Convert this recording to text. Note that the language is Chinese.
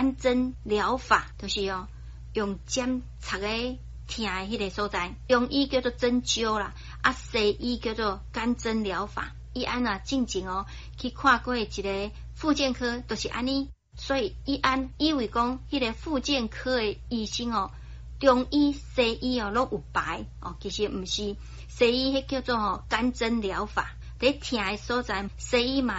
干针疗法，就是用针插个疼的迄个所在，中医叫做针灸啦，西医叫做干针疗法。伊安进前去看过一个复健科，都是安尼，所以以为讲迄个复健科的医生中医西医拢有牌其实毋是，西医迄叫做干针疗法，伫疼的所在，西医嘛